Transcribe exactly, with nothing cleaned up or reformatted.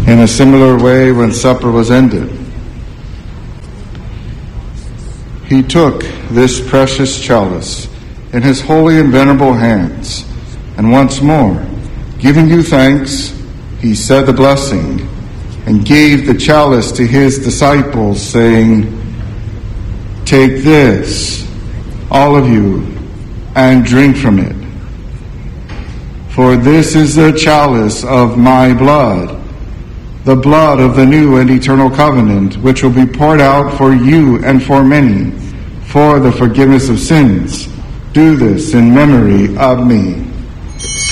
In a similar way, when supper was ended, he took this precious chalice in his holy and venerable hands, and once more, giving you thanks, he said the blessing, and gave the chalice to his disciples, saying, "Take this, all of you, and drink from it. For this is the chalice of my blood, the blood of the new and eternal covenant, which will be poured out for you and for many, for the forgiveness of sins. Do this in memory of me."